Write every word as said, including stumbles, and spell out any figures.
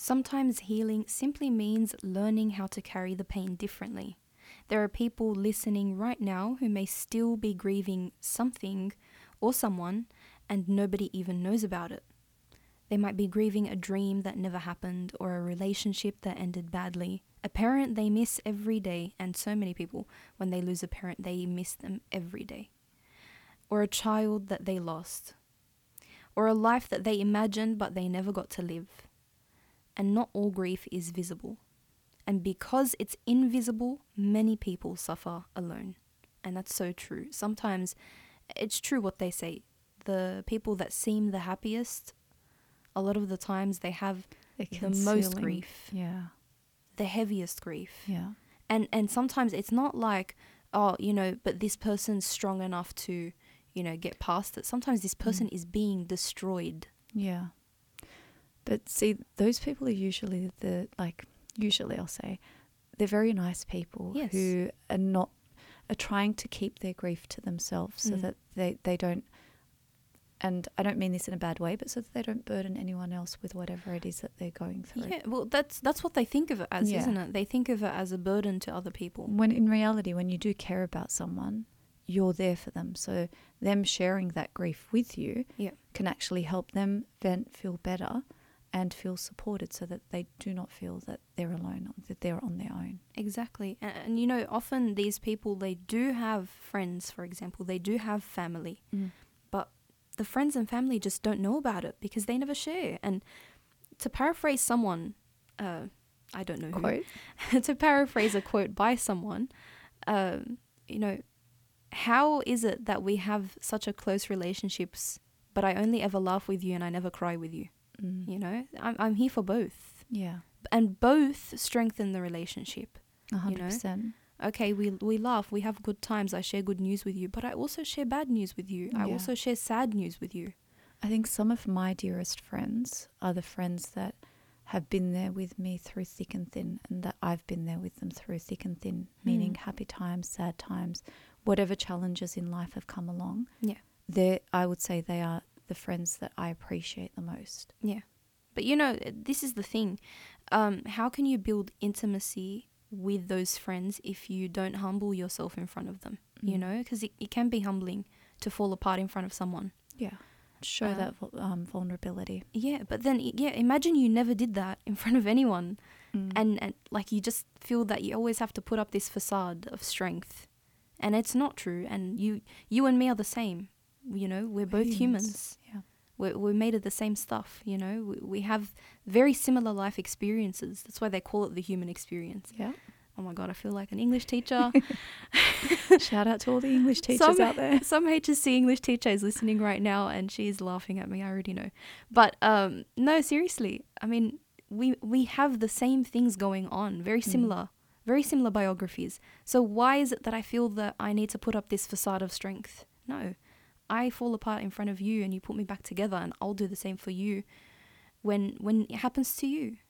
Sometimes healing simply means learning how to carry the pain differently. There are people listening right now who may still be grieving something or someone, and nobody even knows about it. They might be grieving a dream that never happened, or a relationship that ended badly, a parent they miss every day, and so many people, when they lose a parent, they miss them every day. Or a child that they lost. Or a life that they imagined but they never got to live. And not all grief is visible. And because it's invisible, many people suffer alone. And that's so true. Sometimes it's true what they say. The people that seem the happiest, a lot of the times they have the most grief. Yeah. The heaviest grief. Yeah. And and sometimes it's not like, oh, you know, but this person's strong enough to, you know, get past it. Sometimes this person mm. is being destroyed. Yeah. But see, those people are usually the, like, usually I'll say, they're very nice people yes. who are not, are trying to keep their grief to themselves so mm. that they, they don't, and I don't mean this in a bad way, but so that they don't burden anyone else with whatever it is that they're going through. Yeah, well, that's that's what they think of it as, yeah. isn't it? They think of it as a burden to other people. When in reality, when you do care about someone, you're there for them. So them sharing that grief with you yeah. can actually help them vent, feel better, and feel supported so that they do not feel that they're alone, that they're on their own. Exactly. And, and you know, often these people, they do have friends, for example. They do have family. Mm. But the friends and family just don't know about it because they never share. And to paraphrase someone, uh, I don't know quote. who, to paraphrase a quote by someone, um, you know, how is it that we have such a close relationships, but I only ever laugh with you and I never cry with you? Mm. You know, I'm I'm here for both. Yeah. And both strengthen the relationship. A hundred percent. Okay, we we laugh, we have good times, I share good news with you, but I also share bad news with you. Yeah. I also share sad news with you. I think some of my dearest friends are the friends that have been there with me through thick and thin, and that I've been there with them through thick and thin, mm. meaning happy times, sad times, whatever challenges in life have come along. Yeah. They, I would say they are the friends that I appreciate the most. Yeah. But you know, this is the thing. Um, how can you build intimacy with those friends if you don't humble yourself in front of them? Mm. You know, because it, it can be humbling to fall apart in front of someone. Yeah. Show uh, that um, vulnerability. Yeah, but then, yeah, imagine you never did that in front of anyone. Mm. And, and like you just feel that you always have to put up this facade of strength. And it's not true. And you you and me are the same. You know, we're both humans. humans. Yeah. We're, we're made of the same stuff, you know. We, we have very similar life experiences. That's why they call it the human experience. Yeah. Oh my God, I feel like an English teacher. Shout out to all the English teachers some, out there. Some H S C English teacher is listening right now and she's laughing at me, I already know. But um, no, seriously, I mean, we, we have the same things going on, very similar, mm. very similar biographies. So why is it that I feel that I need to put up this facade of strength? No. I fall apart in front of you and you put me back together, and I'll do the same for you when when it happens to you.